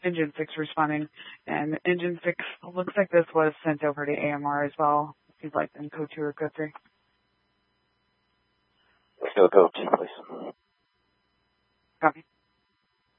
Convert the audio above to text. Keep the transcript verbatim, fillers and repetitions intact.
Engine Fix responding. And Engine Fix looks like this was sent over to A M R as well. If you'd like them code two or code three. Let's go code two, please. Copy.